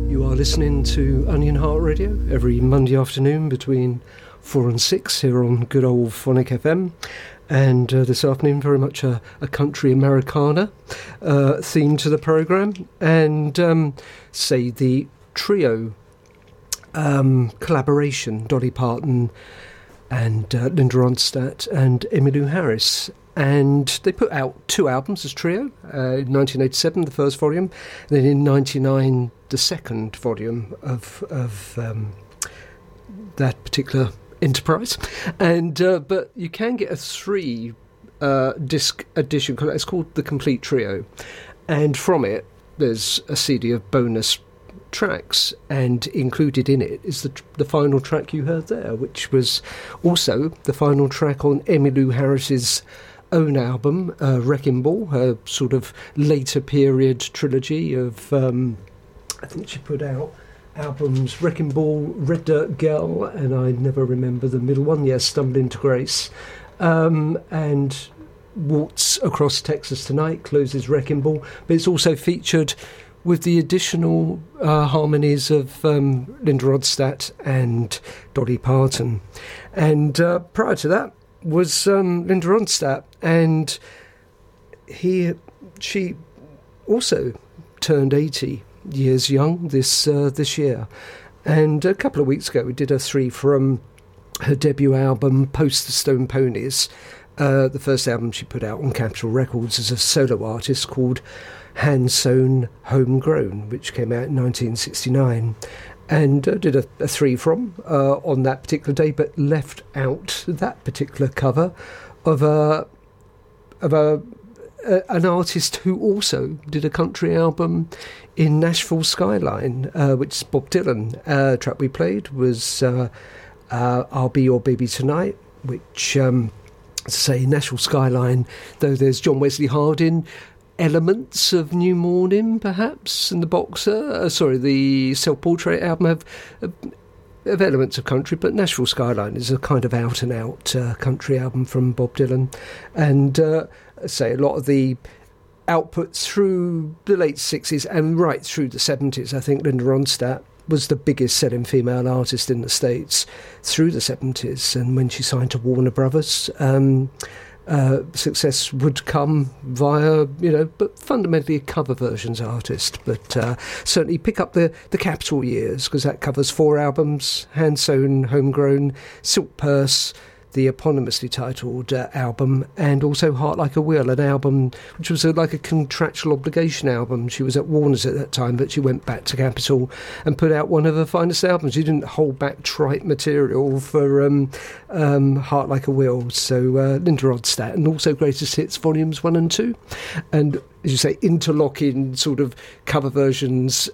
You are listening to Onion Heart Radio every Monday afternoon between 4 and 6 here on good old Phonic FM. And this afternoon, very much a country Americana theme to the programme. And say the trio collaboration, Dolly Parton and Linda Ronstadt and Emmylou Harris. And they put out 2 albums as trio, in 1987, the first volume, and then in 1999, the second volume of that particular enterprise. And but you can get a 3 disc edition. It's called The Complete Trio, and from it there's a CD of bonus tracks, and included in it is the final track you heard there, which was also the final track on Emmylou Harris's own album, Wrecking Ball, her sort of later period trilogy of I think she put out albums Wrecking Ball, Red Dirt Girl, and I never remember the middle one, Stumble into Grace, and Waltz Across Texas Tonight closes Wrecking Ball, but it's also featured with the additional harmonies of Linda Ronstadt and Dolly Parton. And prior to that was Linda Ronstadt, and she also turned 80 years young this year. And a couple of weeks ago we did a 3 from her debut album Post the Stone Ponies, the first album she put out on Capitol Records as a solo artist, called Hand Sewn Homegrown, which came out in 1969. And did a 3 from on that particular day, but left out that particular cover of an artist who also did a country album in Nashville Skyline, which is Bob Dylan. Track we played was I'll Be Your Baby Tonight, which, say, Nashville Skyline, though there's John Wesley Harding, elements of New Morning, perhaps, and the Boxer. The Self-Portrait album have elements of country, but Nashville Skyline is a kind of out-and-out country album from Bob Dylan. And, say, a lot of the output through the late 60s and right through the 70s, I think Linda Ronstadt was the biggest selling female artist in the States through the 70s. And when she signed to Warner Brothers, success would come via, but fundamentally a cover versions artist. But certainly pick up the Capitol years, because that covers 4 albums: Hand Sewn Homegrown, Silk Purse, the eponymously titled album, and also Heart Like a Wheel, an album which was like a contractual obligation album. She was at Warner's at that time, but she went back to Capitol and put out one of her finest albums. She didn't hold back trite material for Heart Like a Wheel. So Linda Ronstadt, and also Greatest Hits Volumes 1 and 2. And, as you say, interlocking sort of cover versions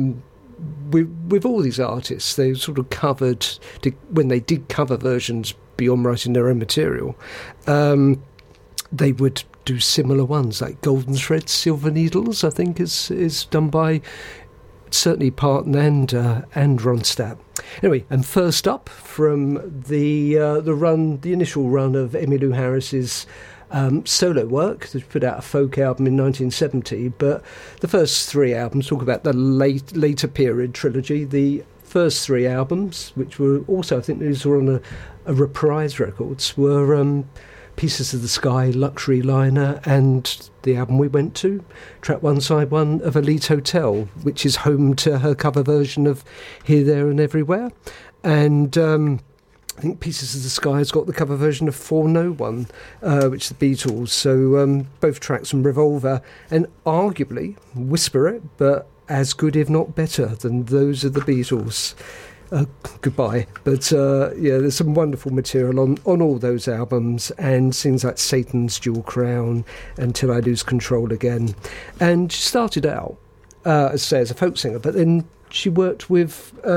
with all these artists. They sort of covered, when they did cover versions beyond writing their own material, they would do similar ones, like Golden Threads, Silver Needles, I think is done by certainly Parton and Ronstadt. Anyway, and first up from the initial run of Emmylou Harris's solo work. They put out a folk album in 1970, but the first 3 albums talk about the later period trilogy. The first 3 albums, which were also, I think these were on a Reprise Records, were Pieces of the Sky, Luxury Liner, and the album we went to, track 1, side 1 of Elite Hotel, which is home to her cover version of Here, There and Everywhere. And I think Pieces of the Sky has got the cover version of For No One, which is the Beatles. So both tracks from Revolver, and arguably, whisper it, but as good if not better than those of the Beatles. Goodbye. But there's some wonderful material on all those albums, and things like Satan's Jewel Crown, Until I Lose Control Again. And she started out, as I say, as a folk singer, but then she worked with